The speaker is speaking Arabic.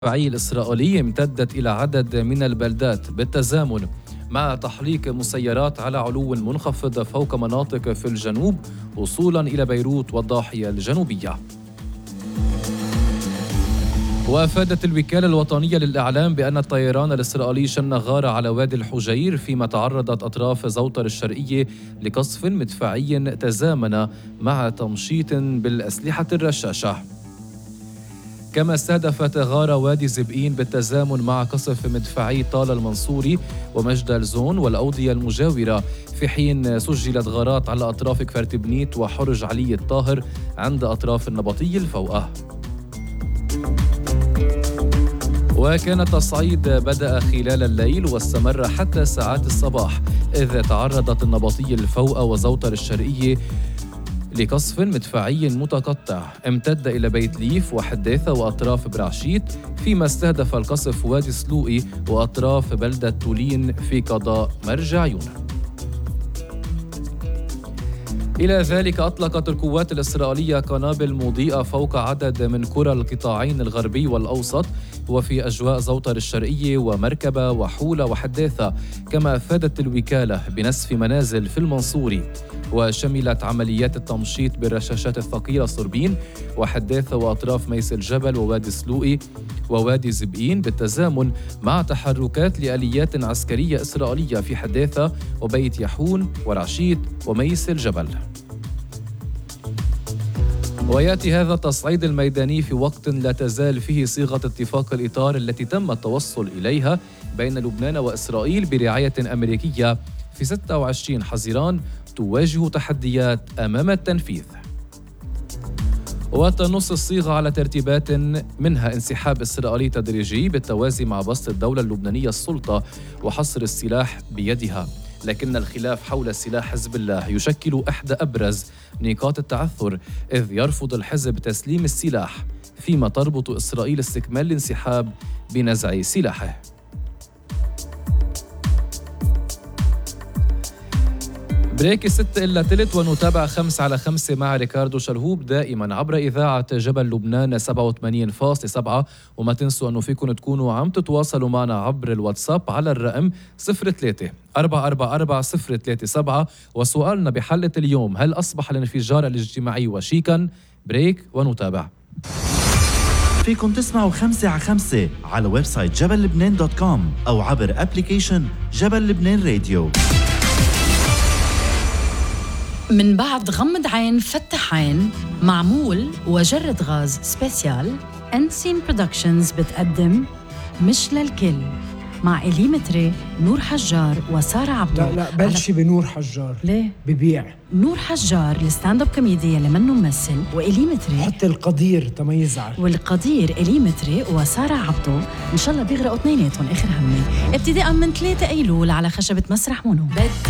المدفعية الإسرائيلية امتدت إلى عدد من البلدات بالتزامن مع تحليق مسيرات على علو منخفض فوق مناطق في الجنوب وصولا إلى بيروت والضاحية الجنوبية. وأفادت الوكالة الوطنية للإعلام بأن الطيران الإسرائيلي شن غارة على وادي الحجير، فيما تعرضت أطراف زوطر الشرقية لقصف مدفعي تزامن مع تمشيط بالأسلحة الرشاشة. كما استهدفت غارة وادي زبئين بالتزامن مع قصف مدفعي طال المنصوري ومجد الزون والأودية المجاورة، في حين سجلت غارات على أطراف كفر تبنيت وحرج علي الطاهر عند أطراف النبطي الفوقة. وكان التصعيد بدأ خلال الليل واستمر حتى ساعات الصباح، إذ تعرضت النبطي الفوقة وزوطر الشرقية لقصف مدفعي متقطع امتد إلى بيت ليف وحداثة وأطراف برعشيت، فيما استهدف القصف وادي سلوئي وأطراف بلدة تولين في قضاء مرج عيون. إلى ذلك أطلقت القوات الإسرائيلية قنابل مضيئة فوق عدد من قرى القطاعين الغربي والأوسط وفي أجواء زوطر الشرقية ومركبة وحولة وحداثة، كما أفادت الوكالة بنسف منازل في المنصوري. وشملت عمليات التمشيط بالرشاشات الثقيلة صربين وحداثة وأطراف ميس الجبل ووادي سلوئي ووادي زبئين بالتزامن مع تحركات لآليات عسكرية إسرائيلية في حداثة وبيت يحون ورعشيت وميس الجبل. ويأتي هذا التصعيد الميداني في وقت لا تزال فيه صيغة اتفاق الإطار التي تم التوصل إليها بين لبنان وإسرائيل برعاية أمريكية في 26 حزيران تواجه تحديات أمام التنفيذ. وتنص الصيغة على ترتيبات منها انسحاب إسرائيلي تدريجي بالتوازي مع بسط الدولة اللبنانية السلطة وحصر السلاح بيدها، لكن الخلاف حول سلاح حزب الله يشكل إحدى أبرز نقاط التعثر، إذ يرفض الحزب تسليم السلاح، فيما تربط إسرائيل استكمال الانسحاب بنزع سلاحه. بريك 6:03 ونتابع 5 على 5 مع ريكاردو شرهوب دائما عبر إذاعة جبل لبنان 87.7. وما تنسوا أنه فيكم تكونوا عم تتواصلوا معنا عبر الواتساب على الرقم 03-444-037. وسؤالنا بحلقة اليوم: هل أصبح الانفجار الاجتماعي وشيكا؟ بريك ونتابع. فيكم تسمعوا 5 على 5 على ويب سايت جبللبنان.com أو عبر أبليكيشن جبل لبنان راديو. من بعد غمض عين فتح عين، معمول وجرد غاز سبيسيال. أنسين برودكشنز بتقدم مش للكل مع إليمتري، نور حجار وسارة عبدو. لا بلشي بنور حجار. ليه؟ ببيع نور حجار الستاند اب كوميديا اللي منه ممثل، وإليمتري حتى القدير تميزعر، والقدير إليمتري وسارة عبدو إن شاء الله بيغرقوا اثنيناتهم آخر همي ابتداء من 3 أيلول على خشبة مسرح مونو.